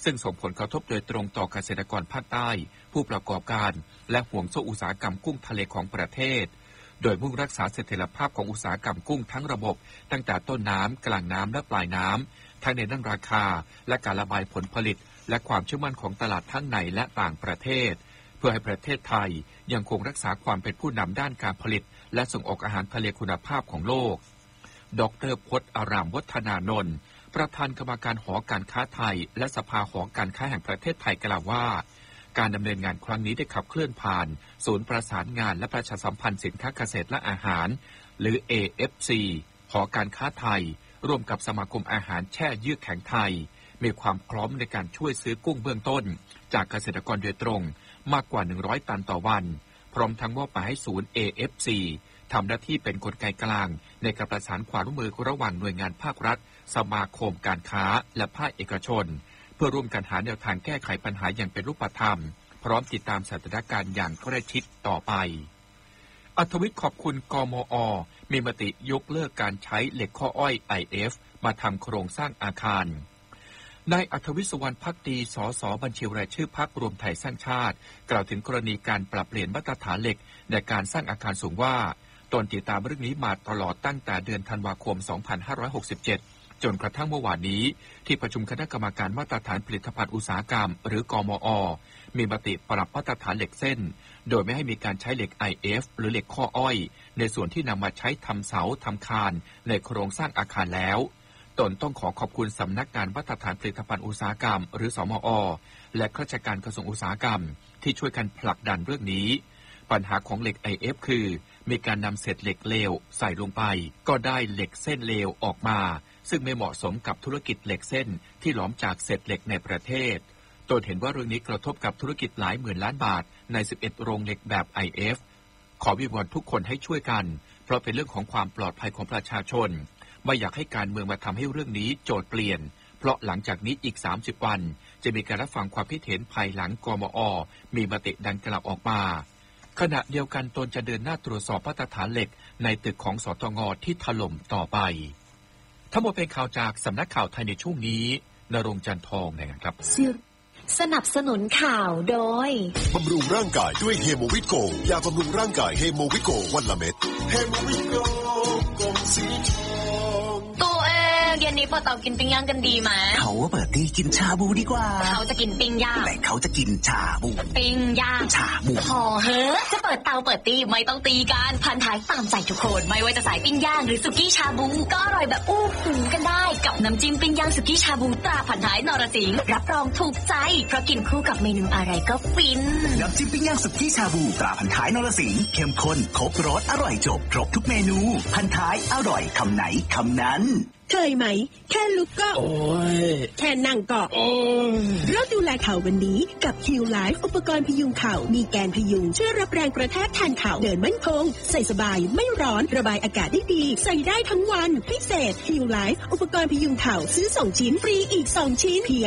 ซึ่งส่งผลกระทบโดยตรงต่อเกษตรกรภาคใต้ผู้ประกอบการและห่วงโซ่อุตสาหกรรมกุ้งทะเลของประเทศโดยมุ่งรักษาเสถียรภาพของอุตสาหกรรมกุ้งทั้งระบบตั้งแต่ต้นน้ำกลางน้ำและปลายน้ำทั้งในด้านราคาและการระบายผลผลิตและความเชื่อมั่นของตลาดทั้งในและต่างประเทศเพื่อให้ประเทศไทยยังคงรักษาความเป็นผู้นำด้านการผลิตและส่งออกอาหารทะเลคุณภาพของโลกดร.พจน์ อารามวัฒนานนท์ประธานกรรมการหอการค้าไทยและสภาหอการค้าแห่งประเทศไทยกล่าวว่าการดำเนินงานครั้งนี้ได้ขับเคลื่อนผ่านศูนย์ประสานงานและประชาสัมพันธ์สินค้าเกษตรและอาหารหรือ AFC หอการค้าไทยร่วมกับสมาคมอาหารแช่เยือกแข็งไทยมีความพร้อมในการช่วยซื้อกุ้งเบื้องต้นจากเกษตรกรโดยตรงมากกว่า100ตันต่อวันพร้อมทั้งมอบหมายให้ศูนย์ AFC ทำหน้าที่เป็นกลไกกลางในการประสานความร่วมมือระหว่างหน่วยงานภาครัฐสมาคมการค้าและภาคเอกชนเพื่อร่วมกันหาแนวทางแก้ไขปัญหาอย่างเป็นรูปธรรมพร้อมติดตามสถานการณ์อย่างใกล้ชิดต่อไปอัธวิทย์ขอบคุณกมอ.มีมติยกเลิกการใช้เหล็กข้ออ้อย IF มาทำโครงสร้างอาคารนายอัธวิทย์ สุวรรณภักดีสสบัญชีรายชื่อพรรครวมไทยสร้างชาติกล่าวถึงกรณีการปรับเปลี่ยนมาตรฐานเหล็กในการสร้างอาคารสูงว่าตนติดตามเรื่องนี้มาตลอดตั้งแต่เดือนธันวาคม 2567 จนกระทั่งเมื่อวานนี้ที่ประชุมคณะกรรมการมาตรฐานผลิตภัณฑ์อุตสาหกรรมหรือกมอ.มีมติปรับมาตรฐานเหล็กเส้นโดยไม่ให้มีการใช้เหล็ก IF หรือเหล็กข้ออ้อยในส่วนที่นำมาใช้ทำเสาทำคานในโครงสร้างอาคารแล้วตนต้องขอบคุณสำนักงานมาตรฐานผลิตภัณฑ์อุตสาหกรรมหรือสมอ.และข้าราชการกระทรวงอุตสาหกรรมที่ช่วยกันผลักดันเรื่องนี้ปัญหาของเหล็ก IF คือมีการนำเศษเหล็กเลวใส่ลงไปก็ได้เหล็กเส้นเลวออกมาซึ่งไม่เหมาะสมกับธุรกิจเหล็กเส้นที่หลอมจากเศษเหล็กในประเทศตนเห็นว่าเรื่องนี้กระทบกับธุรกิจหลายหมื่นล้านบาทใน11โรงเหล็กแบบ IF ขอวิงวอนทุกคนให้ช่วยกันเพราะเป็นเรื่องของความปลอดภัยของประชาชนไม่อยากให้การเมืองมาทำให้เรื่องนี้โจทย์เปลี่ยนเพราะหลังจากนี้อีก30วันจะมีการรับฟังความคิดเห็นภายหลังกมอ.มีมติดังกล่าวออกมาขณะเดียวกันตนจะเดินหน้าตรวจสอบมาตรฐานเหล็กในตึกของสตง.ที่ถล่มต่อไปทั้งหมดเป็นข่าวจากสำนักข่าวไทยในช่วงนี้ณรงค์จันทองนะครับสนับสนุนข่าวโดยบำรุงร่างกายด้วยเฮโมวิโกยาบำรุงร่างกายเฮโมวิโกวันละเม็ดเฮโมวิโกกล่องสีทองตัวเองเย็นนี้เปิดเตากินปิ้งย่างกันดีไหมเขาว่าเปิดตีกินชาบูดีกว่าเขาจะกินปิ้งย่างแต่เขาจะกินชาบูปิ้งย่างชาบูพอเฮ้อจะเปิดเตาเปิดตีไม่ต้องตีกันพันท้ายตามใจทุกคนไม่ว่าจะสายปิ้งย่างหรือสุกี้ชาบูก็อร่อยแบบอู้หูกันได้กับน้ำจิ้มปิ้งย่างสุกี้ชาบูตราพันท้ายนรสิงห์รับรองถูกใจเพราะกินคู่กับเมนูอะไรก็ฟินน้ำจิ้มปิ้งย่างสุกี้ชาบูตราพันท้ายนรสิงห์เข้มข้นครบรสอร่อยจบครบทุกเมนูพันท้ายอร่อยคำไหนคำนั้นเคยไหมแค่ลุกก็โอ้ยแค่นั่งก็โอ้ยเราดูแลเข่าวันนี้กับคิวไลฟ์อุปกรณ์พยุงเข่ามีแกนพยุงช่วยรับแรงกระแทกแทนเข่าเดินมั่นคงใส่สบายไม่ร้อนระบายอากาศได้ดีใส่ได้ทั้งวันพิเศษคิวไลฟ์อุปกรณ์พยุงเข่าซื้อ2ชิ้นฟรีอีก2ชิ้นเพียง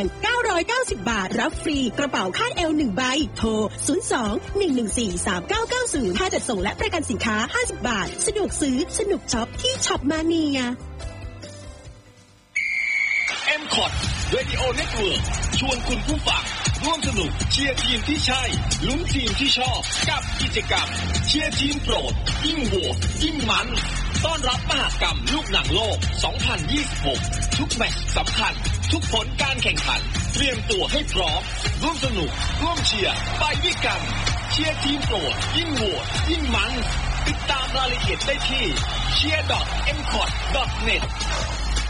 990 บาทรับฟรีกระเป๋าคาดเอว1ใบโทร02-114-3990ค่าจัดส่งและประกันสินค้า50 บาทสะดวกซื้อสนุกช็อปที่ช็อปมาเนีย M.Cot Radio Network ชวนคุณผู้ฟังร่วมสนุกเชียร์ทีมที่ใช่ลุ้นทีมที่ชอบกับกิจกรรมเชียร์ทีมโปรดยิ่งโหวตยิ่งมันต้อนรับมหกรรมลูกหนังโลก 2026 ทุกแมตช์สำคัญทุกผลการแข่งขันเตรียมตัวให้พร้อมร่วมสนุกร่วมเชียร์ไปด้วยกันเชียร์ทีมโปรดยิ่งโหวตยิ่งมันติดตามรายละเอียดได้ที่cheer.mcot.net